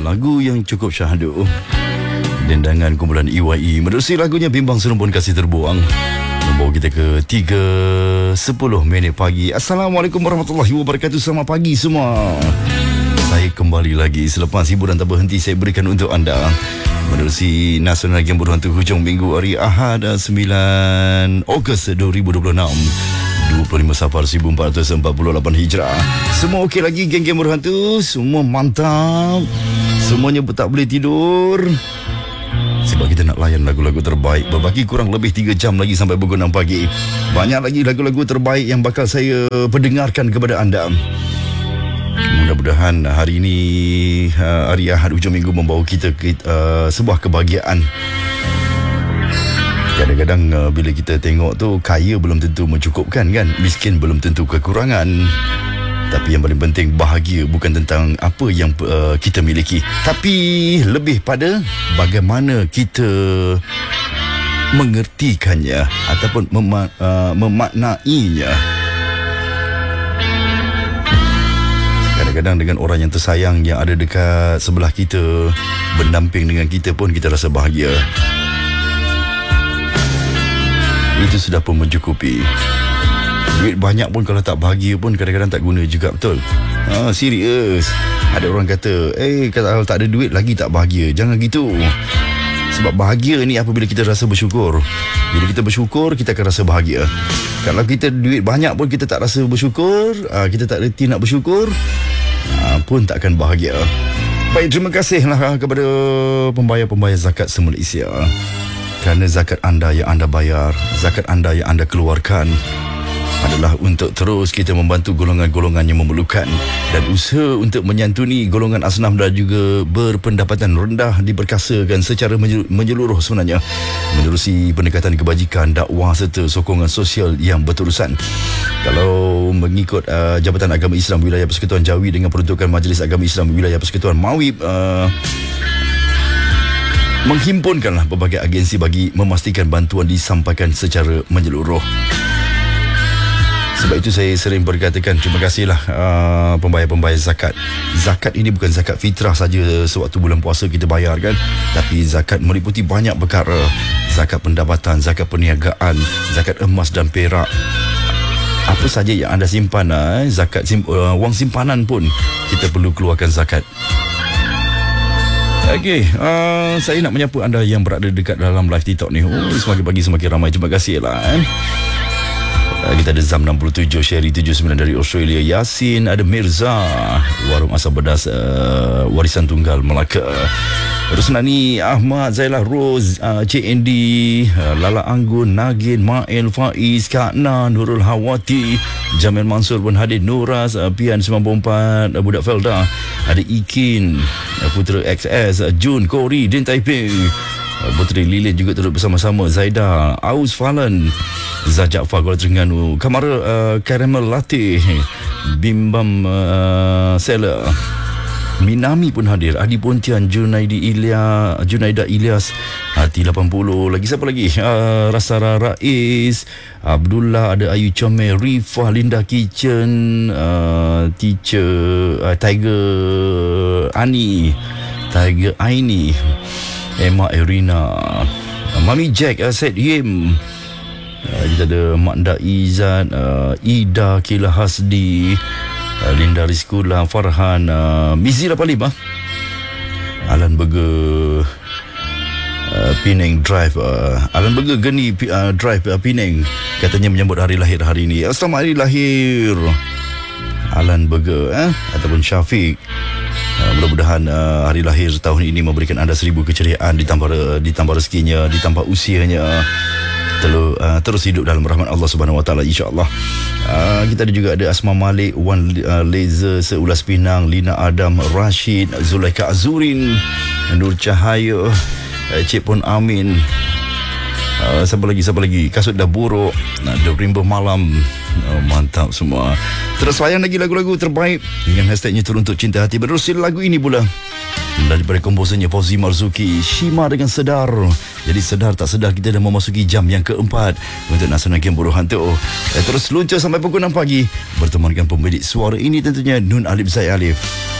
lagu yang cukup syahdu. Dendangan kumpulan EYE menerusi lagunya Bimbang Serumpun Kasih Terbuang, membawa kita ke 3:10 pagi. Assalamualaikum warahmatullahi wabarakatuh. Selamat pagi semua. Saya kembali lagi selepas hiburan tak berhenti saya berikan untuk anda menerusi Nasional Game Berhantu hujung minggu hari Ahad 9 Ogos 2026, 25 Safar 1448 Hijrah. Semua okey lagi geng-geng berhantu? Semua mantap? Semuanya tak boleh tidur? Sebab kita nak layan lagu-lagu terbaik. Berbagi kurang lebih 3 jam lagi sampai pukul 6 pagi. Banyak lagi lagu-lagu terbaik yang bakal saya perdengarkan kepada anda. Mudah-mudahan hari ini hari Ahad hujung minggu membawa kita ke sebuah kebahagiaan. Kadang-kadang bila kita tengok tu, kaya belum tentu mencukupkan kan, miskin belum tentu kekurangan. Tapi yang paling penting, bahagia bukan tentang apa yang kita miliki, tapi lebih pada bagaimana kita mengertikannya ataupun memaknainya. Kadang-kadang dengan orang yang tersayang yang ada dekat sebelah kita, berdamping dengan kita pun kita rasa bahagia. Itu sudah pun mencukupi. Duit banyak pun kalau tak bahagia pun kadang-kadang tak guna juga, betul? Serius. Ada orang kata, kalau tak ada duit lagi tak bahagia. Jangan gitu. Sebab bahagia ni apabila kita rasa bersyukur. Bila kita bersyukur, kita akan rasa bahagia. Kalau kita duit banyak pun kita tak rasa bersyukur, kita tak reti nak bersyukur, pun tak akan bahagia. Baik, terima kasihlah kepada pembayar-pembayar zakat se-Malaysia. Kerana zakat anda yang anda bayar, zakat anda yang anda keluarkan adalah untuk terus kita membantu golongan-golongan yang memerlukan dan usaha untuk menyantuni golongan asnaf dan juga berpendapatan rendah diperkasakan secara menyeluruh sebenarnya menerusi pendekatan kebajikan, dakwah serta sokongan sosial yang berterusan. Kalau mengikut Jabatan Agama Islam Wilayah Persekutuan Jawi dengan peruntukan Majlis Agama Islam Wilayah Persekutuan Mawib, menghimpunkanlah berbagai agensi bagi memastikan bantuan disampaikan secara menyeluruh. Sebab itu saya sering berkatakan terima kasihlah pembayar-pembayar zakat. Zakat ini bukan zakat fitrah saja sewaktu bulan puasa kita bayar kan, tapi zakat meliputi banyak perkara. Zakat pendapatan, zakat perniagaan, zakat emas dan perak. Apa saja yang anda simpan, zakat wang simpanan pun kita perlu keluarkan zakat. Okey, saya nak menyapa anda yang berada dekat dalam live TikTok ni. Semakin pagi semakin ramai. Terima kasihlah. Kita ada Zam 67, Sherry 79 dari Australia, Yasin, ada Mirza, Warung Asam Pedas, Warisan Tunggal Melaka, Rusnani, Ahmad, Zailah Rose, CND, Lala Anggun, Nagin, Mael, Faiz, Kak Na, Nurul Hawati, Jamil Mansur pun hadir, Nuras, Pian 94, Budak Felda, ada Ikin, Putera XS, Jun, Kori, Din Taiping, Puteri Lilin juga turut bersama-sama, Zaida, Aus Falan, Zajak Kuala Terengganu, Kamara, Caramel Latte, Bimbam Seller, Minami pun hadir, Adi Pontian, Junaida Ilyas, Hati 80, lagi siapa lagi? Rasara Rais, Abdullah, ada Ayu Comel, Rifah, Linda Kitchen, Teacher, Tiger Ani, Tiger Aini, Emma Irina, Mami Jack, Said Yim, kita ada Mak Nda Izzat, Ida Kila Hasdi, Linda Rizkula, Farhan, Mizi 85, Alan Burger, Penang Drive, Alan Burger Geni Drive, Penang, katanya menyambut hari lahir hari ini. Selamat hari lahir Alan Burger ataupun Syafiq. Mudah-mudahan hari lahir tahun ini memberikan anda 1000 keceriaan, ditambah rezekinya, ditambah usianya, terus hidup dalam rahmat Allah Subhanahu Wa Taala, insya-Allah. Kita ada juga ada Asma Malik, Wan Laser, Seulas Pinang, Lina Adam, Rashid, Zulaika Azurin, Nur Cahaya, Cik Pon Amin, siapa lagi, Kasut Dah Buruk, The Rimba Malam. Mantap semua. Terus layan lagi lagu-lagu terbaik dengan hashtagnya Teruntuk Cinta Hati. Menerusi lagu ini pula daripada komposernya Fauzi Marzuki, Shima dengan Sedar. Jadi sedar tak sedar kita dah memasuki jam yang keempat untuk Nasional Game Berhantu. Terus luncur sampai pukul 6 pagi bertemankan pemilik suara ini tentunya Nun Alif Zaid Alif.